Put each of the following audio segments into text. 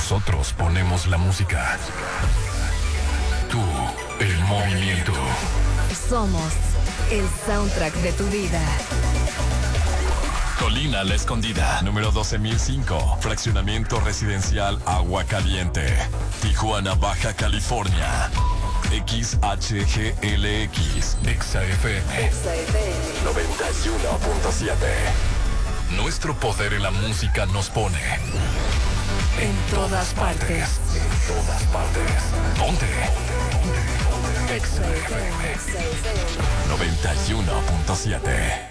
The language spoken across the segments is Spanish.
Nosotros ponemos la música. Tú, el movimiento. Somos el soundtrack de tu vida. Colina La Escondida, número 12005. Fraccionamiento residencial Agua Caliente. Tijuana, Baja California. XHGLX. XFM 91.7. Nuestro poder en la música nos pone en todas partes. En todas partes. Ponte. XFM 91.7.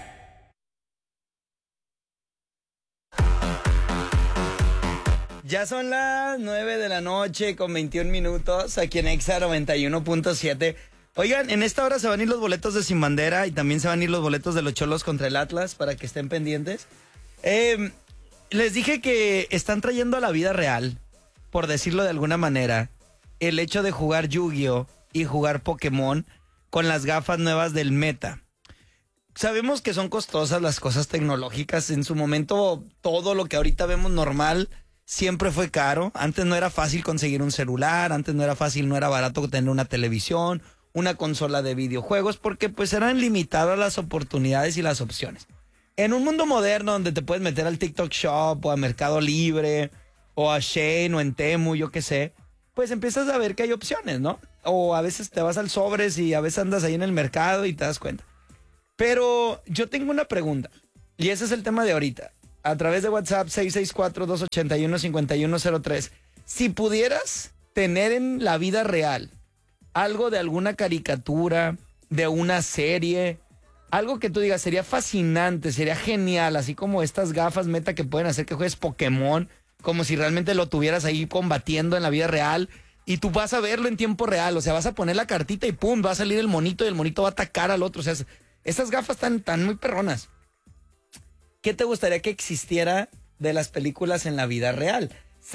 Ya son las 9 de la noche con 21 minutos aquí en Exa 91.7. Oigan, en esta hora se van a ir los boletos de Sin Bandera y también se van a ir los boletos de los Cholos contra el Atlas para que estén pendientes. Les dije que están trayendo a la vida real, por decirlo de alguna manera, el hecho de jugar Yu-Gi-Oh! Y jugar Pokémon con las gafas nuevas del Meta. Sabemos que son costosas las cosas tecnológicas. En su momento, todo lo que ahorita vemos normal siempre fue caro. Antes no era fácil conseguir un celular, antes no era barato tener una televisión, una consola de videojuegos, porque pues eran limitadas las oportunidades y las opciones. En un mundo moderno donde te puedes meter al TikTok Shop o a Mercado Libre o a Shein o en Temu, yo qué sé, pues empiezas a ver que hay opciones, ¿no? O a veces te vas al Sobres y a veces andas ahí en el mercado y te das cuenta. Pero yo tengo una pregunta, y ese es el tema de ahorita. A través de WhatsApp 664-281-5103. Si pudieras tener en la vida real algo de alguna caricatura, de una serie, algo que tú digas sería fascinante, sería genial, así como estas gafas Meta que pueden hacer que juegues Pokémon, como si realmente lo tuvieras ahí combatiendo en la vida real, y tú vas a verlo en tiempo real, o sea, vas a poner la cartita y pum, va a salir el monito y el monito va a atacar al otro, o sea, estas gafas están muy perronas. ¿Qué te gustaría que existiera de las películas en la vida real?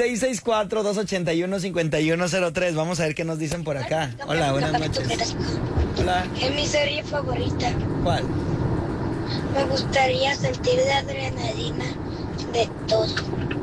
664-281-5103. Vamos a ver qué nos dicen por acá. Hola, buenas noches. Hola. Es mi serie favorita. ¿Cuál? Me gustaría sentir de adrenalina de todo.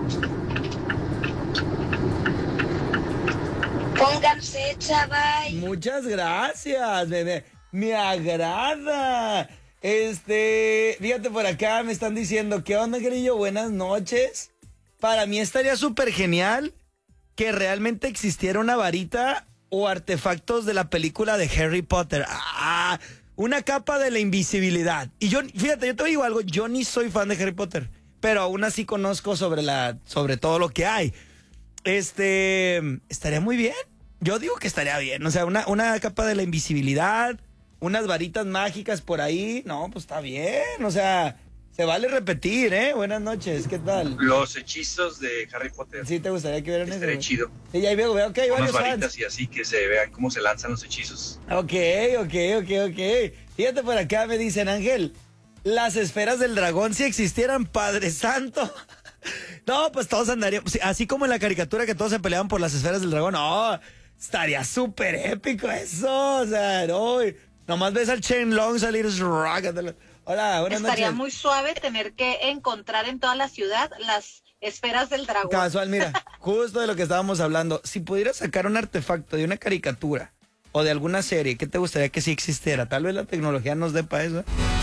Pónganse, chaval. Muchas gracias, bebé. Me agrada. Fíjate por acá, me están diciendo, ¿qué onda, Grillo? Buenas noches. Para mí estaría súper genial que realmente existiera una varita o artefactos de la película de Harry Potter. Una capa de la invisibilidad. Y yo, fíjate, yo te digo algo, yo ni soy fan de Harry Potter, pero aún así conozco sobre todo lo que hay. Estaría muy bien. Yo digo que estaría bien. O sea, una capa de la invisibilidad, unas varitas mágicas por ahí. No, pues está bien. O sea, se vale repetir, ¿eh? Buenas noches, ¿qué tal? Los hechizos de Harry Potter. ¿Sí te gustaría que vieran eso? Estaría chido. Sí, ahí veo que hay unas varios varitas fans. y así que se vean cómo se lanzan los hechizos. Ok. Fíjate por acá, me dicen, Ángel, las esferas del dragón, si existieran, Padre Santo. No, pues todos andaríamos, así como en la caricatura que todos se peleaban por las esferas del dragón. No, estaría súper épico eso. O sea, no, nomás ves al Shenlong salir. Hola, buenas noches. Estaría muy suave tener que encontrar en toda la ciudad las esferas del dragón. Casual, mira, justo de lo que estábamos hablando. Si pudieras sacar un artefacto de una caricatura o de alguna serie, ¿qué te gustaría que sí existiera? Tal vez la tecnología nos dé para eso.